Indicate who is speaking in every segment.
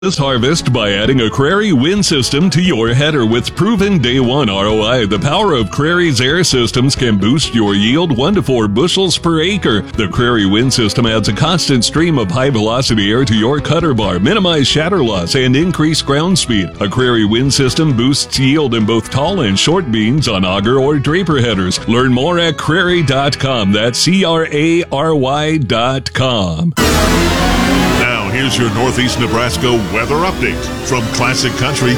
Speaker 1: This harvest by adding a Crary wind system to your header with proven day one ROI. The power of Crary's air systems can boost your yield 1 to 4 bushels per acre. The Crary wind system adds a constant stream of high velocity air to your cutter bar, minimize shatter loss, and increase ground speed. A Crary wind system boosts yield in both tall and short beans on auger or draper headers. Learn more at Crary.com. That's CRARY.com.
Speaker 2: Now, here's your Northeast Nebraska weather update from Classic Country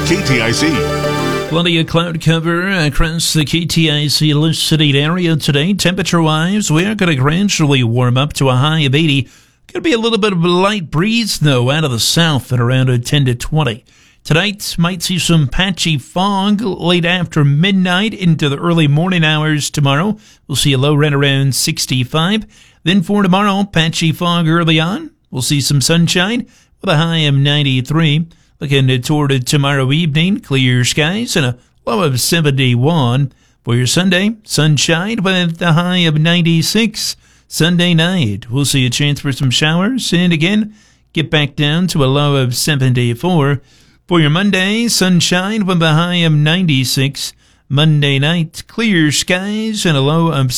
Speaker 2: KTIC.
Speaker 3: Plenty of cloud cover across the KTIC listed area today. Temperature-wise, we are going to gradually warm up to a high of 80. Going to be a little bit of a light breeze, though, out of the south at around 10 to 20. Tonight, might see some patchy fog late after midnight into the early morning hours tomorrow. We'll see a low right around 65. Then for tomorrow, patchy fog early on. We'll see some sunshine with a high of 93. Looking toward tomorrow evening, clear skies and a low of 71. For your Sunday, sunshine with a high of 96. Sunday night, we'll see a chance for some showers and again, get back down to a low of 74. For your Monday, sunshine with a high of 96. Monday night, clear skies and a low of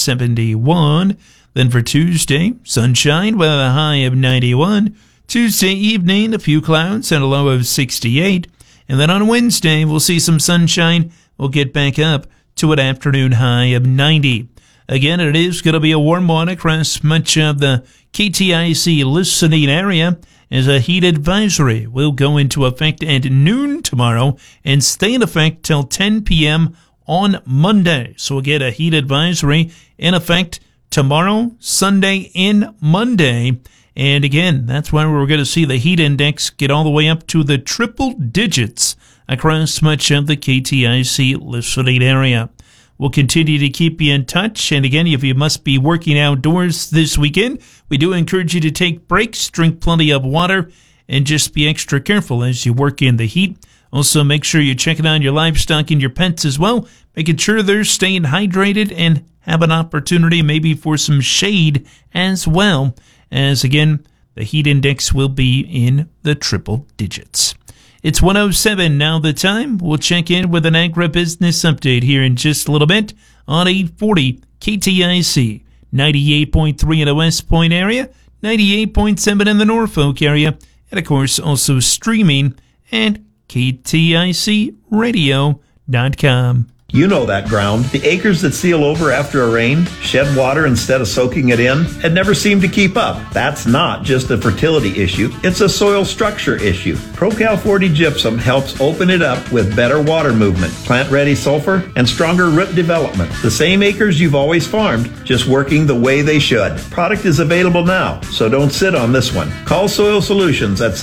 Speaker 3: 71. Then for Tuesday, sunshine with a high of 91. Tuesday evening, a few clouds and a low of 68. And then on Wednesday, we'll see some sunshine. We'll get back up to an afternoon high of 90. Again, it is going to be a warm one across much of the KTIC listening area as a heat advisory will go into effect at noon tomorrow and stay in effect till 10 p.m. on Monday. So again, a heat advisory in effect tomorrow, Sunday, and Monday. And again, that's why we're going to see the heat index get all the way up to the triple digits across much of the KTIC listening area. We'll continue to keep you in touch. And again, if you must be working outdoors this weekend, we do encourage you to take breaks, drink plenty of water, and just be extra careful as you work in the heat. Also, make sure you're checking on your livestock and your pets as well, making sure they're staying hydrated and have an opportunity maybe for some shade as well, as again, the heat index will be in the triple digits. It's 1:07 now the time. We'll check in with an agribusiness update here in just a little bit on 840 KTIC, 98.3 in the West Point area, 98.7 in the Norfolk area, and of course also streaming at KTICradio.com.
Speaker 4: You know that ground. The acres that seal over after a rain, shed water instead of soaking it in, and never seem to keep up. That's not just a fertility issue, it's a soil structure issue. ProCal 40 gypsum helps open it up with better water movement, plant-ready sulfur, and stronger root development. The same acres you've always farmed, just working the way they should. Product is available now, so don't sit on this one. Call Soil Solutions at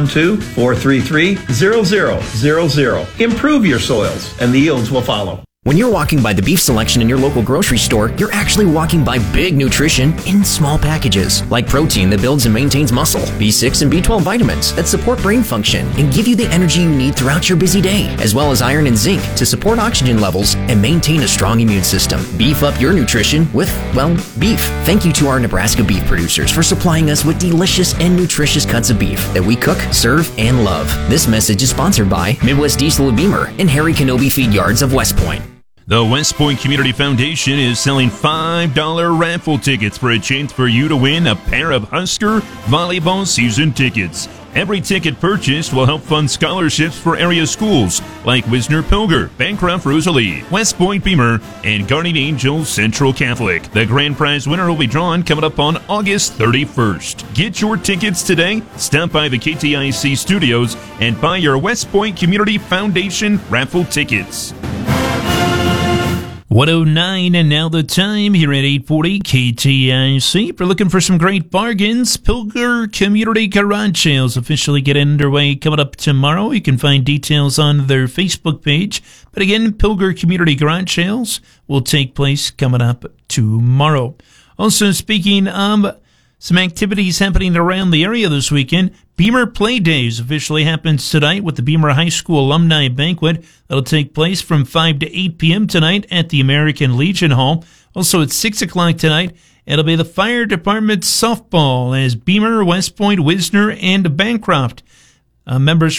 Speaker 4: 712-433-0000. Improve your soils, and the yields will follow.
Speaker 5: When you're walking by the beef selection in your local grocery store, you're actually walking by big nutrition in small packages, like protein that builds and maintains muscle, B6 and B12 vitamins that support brain function and give you the energy you need throughout your busy day, as well as iron and zinc to support oxygen levels and maintain a strong immune system. Beef up your nutrition with, well, beef. Thank you to our Nebraska beef producers for supplying us with delicious and nutritious cuts of beef that we cook, serve, and love. This message is sponsored by Midwest Diesel of Beamer and Harry Kenobi Feed Yards of West Point.
Speaker 6: The West Point Community Foundation is selling $5 raffle tickets for a chance for you to win a pair of Husker volleyball season tickets. Every ticket purchased will help fund scholarships for area schools like Wisner-Pilger, Bancroft Rosalie, West Point Beamer, and Guardian Angel Central Catholic. The grand prize winner will be drawn coming up on August 31st. Get your tickets today. Stop by the KTIC studios and buy your West Point Community Foundation raffle tickets.
Speaker 3: 1:09 and now the time here at 840 KTIC. If you're looking for some great bargains, Pilger Community Garage Sales officially get underway coming up tomorrow. You can find details on their Facebook page. But again, Pilger Community Garage Sales will take place coming up tomorrow. Also, speaking of some activities happening around the area this weekend, Beamer Play Days officially happens tonight with the Beamer High School Alumni Banquet. That'll take place from 5 to 8 p.m. tonight at the American Legion Hall. Also at 6 o'clock tonight, it'll be the Fire Department softball as Beamer, West Point, Wisner, and Bancroft Members